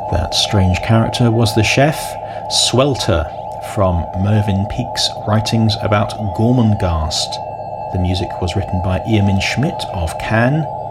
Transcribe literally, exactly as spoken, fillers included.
That strange character was the chef, Swelter, from Mervyn Peake's writings about Gormenghast. The music was written by Eamon Schmidt of Can,